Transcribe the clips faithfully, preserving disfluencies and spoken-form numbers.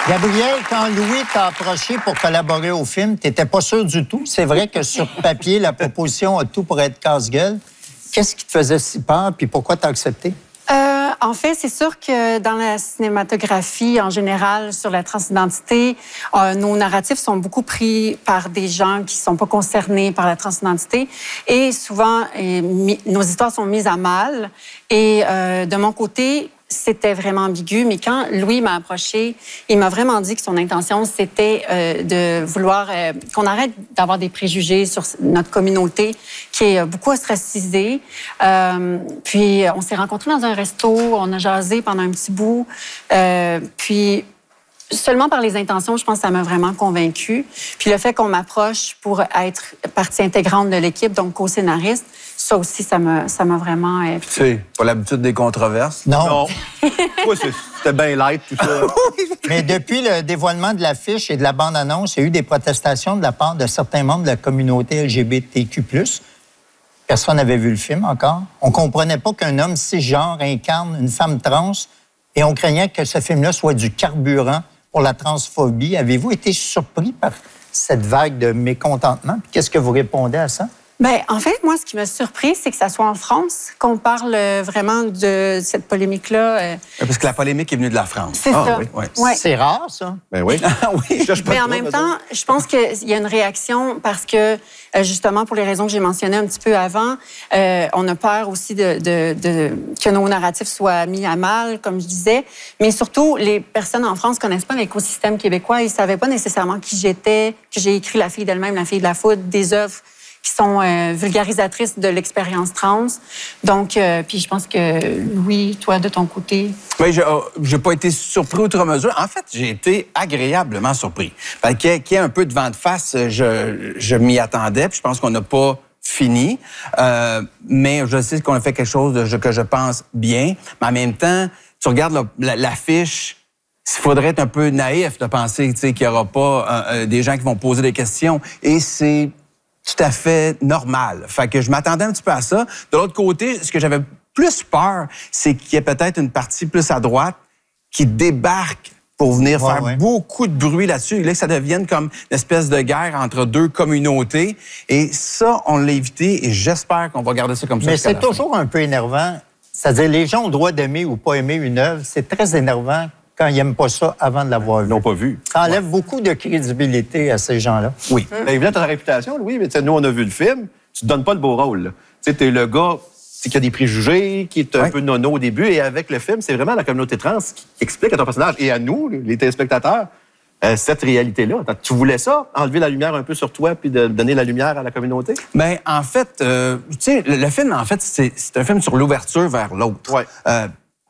Gabriel, quand Louis t'a approché pour collaborer au film, t'étais pas sûr du tout. C'est vrai que sur papier, la proposition a tout pour être casse-gueule. Qu'est-ce qui te faisait si peur, puis pourquoi t'as accepté? Euh, en fait, c'est sûr que dans la cinématographie, en général, sur la transidentité, euh, nos narratifs sont beaucoup pris par des gens qui sont pas concernés par la transidentité. Et souvent, euh, mi- nos histoires sont mises à mal. Et euh, de mon côté, c'était vraiment ambigu, mais quand Louis m'a approché, il m'a vraiment dit que son intention, c'était euh, de vouloir euh, qu'on arrête d'avoir des préjugés sur notre communauté qui est beaucoup ostracisée. Euh, puis, on s'est rencontrés dans un resto, on a jasé pendant un petit bout. Euh, puis, seulement par les intentions, je pense que ça m'a vraiment convaincue. Puis, le fait qu'on m'approche pour être partie intégrante de l'équipe, donc co-scénariste, ça aussi, ça m'a, ça m'a vraiment... Euh, tu sais, pas l'habitude des controverses. Non. Non. Ouais, c'était bien light, tout ça. Mais depuis le dévoilement de l'affiche et de la bande-annonce, il y a eu des protestations de la part de certains membres de la communauté L G B T Q plus. Personne n'avait vu le film encore. On comprenait pas qu'un homme cisgenre incarne une femme trans et on craignait que ce film-là soit du carburant pour la transphobie. Avez-vous été surpris par cette vague de mécontentement? Puis qu'est-ce que vous répondez à ça? Bien, en fait, moi, ce qui m'a surpris, c'est que ça soit en France, qu'on parle vraiment de cette polémique-là. Euh... Parce que la polémique est venue de la France. C'est ah, ça. Oui, oui. Ouais. C'est rare, ça. Ben oui. oui. Je Mais en même temps, je pense qu'il y a une réaction parce que, justement, pour les raisons que j'ai mentionnées un petit peu avant, euh, on a peur aussi de, de, de, que nos narratifs soient mis à mal, comme je disais. Mais surtout, les personnes en France ne connaissent pas l'écosystème québécois. Ils ne savaient pas nécessairement qui j'étais, que j'ai écrit La fille d'elle-même, La fille de la foudre, des œuvres qui sont euh, vulgarisatrices de l'expérience trans. Donc, euh, puis je pense que, Louis, toi, de ton côté... Oui, je n'ai pas été surpris outre mesure. En fait, j'ai été agréablement surpris. Fait qu'il y ait, qu'il y ait un peu de vent de face, je, je m'y attendais, puis je pense qu'on n'a pas fini. Euh, mais je sais qu'on a fait quelque chose de, que je pense bien. Mais en même temps, tu regardes l'affiche, il faudrait être un peu naïf de penser qu'il n'y aura pas euh, des gens qui vont poser des questions. Et c'est tout à fait normal. Fait que je m'attendais un petit peu à ça. De l'autre côté, ce que j'avais plus peur, c'est qu'il y ait peut-être une partie plus à droite qui débarque pour venir ouais, faire ouais. beaucoup de bruit là-dessus. Et là, que ça devienne comme une espèce de guerre entre deux communautés. Et ça, on l'a évité et j'espère qu'on va garder ça comme ça. Mais c'est toujours un peu énervant. C'est-à-dire, les gens ont le droit d'aimer ou pas aimer une œuvre. C'est très énervant quand ils n'aiment pas ça avant de l'avoir vu. Ils n'ont pas vu. Ça enlève ouais. beaucoup de crédibilité à ces gens-là. Oui. Mmh. Ben, évidemment, tu as ta réputation, Louis, mais nous, on a vu le film. Tu te donnes pas le beau rôle. Tu es le gars qui a des préjugés, qui est un ouais. peu nono au début. Et avec le film, c'est vraiment la communauté trans qui explique à ton personnage et à nous, les téléspectateurs, euh, cette réalité-là. Tu voulais ça, enlever la lumière un peu sur toi puis de donner la lumière à la communauté? Bien, en fait, euh, tu sais, le, le film, en fait, c'est un film sur l'ouverture vers l'autre. Ouais. Euh,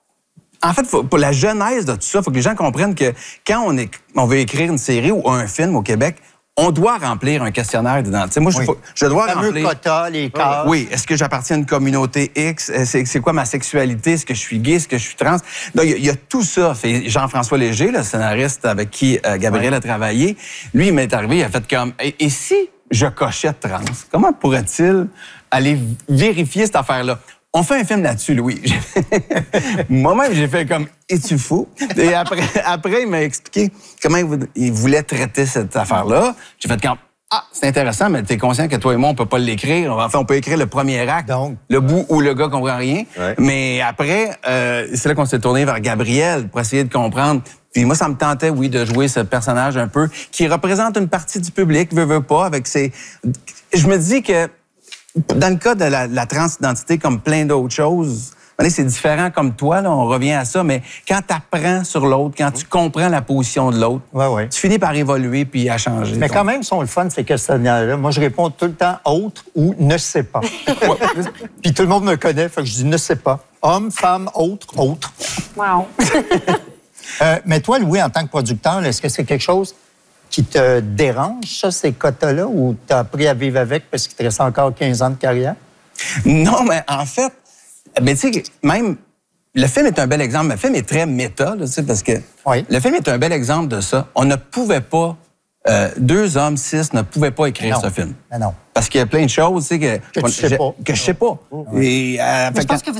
En fait, faut, pour la genèse de tout ça, il faut que les gens comprennent que quand on, est, on veut écrire une série ou un film au Québec, on doit remplir un questionnaire d'identité. Moi, je, oui. faut, je dois le fameux remplir... quota, les cases. Oui. Est-ce que j'appartiens à une communauté X? C'est quoi ma sexualité? Est-ce que je suis gay? Est-ce que je suis trans? Donc, il y, y a tout ça. Jean-François Léger, le scénariste avec qui euh, Gabriel oui. a travaillé, lui, il m'est arrivé, il a fait comme... Et, et si je cochais trans? Comment pourrait-il aller vérifier cette affaire-là? On fait un film là-dessus, Louis. Moi-même, j'ai fait comme « Es-tu fou? » Et après, après il m'a expliqué comment il voulait traiter cette affaire-là. J'ai fait comme « Ah, c'est intéressant, mais t'es conscient que toi et moi, on peut pas l'écrire. Enfin, on peut écrire le premier acte, donc le bout où le gars comprend rien. Ouais. Mais après, euh, c'est là qu'on s'est tourné vers Gabriel pour essayer de comprendre. Puis moi, ça me tentait, oui, de jouer ce personnage un peu qui représente une partie du public, veut, veut pas, avec ses... Je me dis que dans le cas de la, la transidentité, comme plein d'autres choses, c'est différent comme toi, là, on revient à ça, mais quand tu apprends sur l'autre, quand tu comprends la position de l'autre, ouais, ouais. tu finis par évoluer puis à changer. Mais quand même, sont le fun, ces questionnaires-là. Moi, je réponds tout le temps « autre » ou « ne sais pas ». Puis tout le monde me connaît, fait que je dis « ne sais pas ». Homme, femme, autre, autre. Wow. euh, mais toi, Louis, en tant que producteur, est-ce que c'est quelque chose qui te dérange, ça, ces quotas-là, ou tu as appris à vivre avec parce qu'il te reste encore quinze ans de carrière? Non, mais en fait, ben, tu sais, même, le film est un bel exemple. Le film est très méta, là, parce que oui. le film est un bel exemple de ça. On ne pouvait pas, euh, deux hommes, six, ne pouvaient pas écrire non. ce film. Mais non. Parce qu'il y a plein de choses, tu sais, que, que, tu sais pas. que je sais pas. Oh, oui. Et, euh, je pense que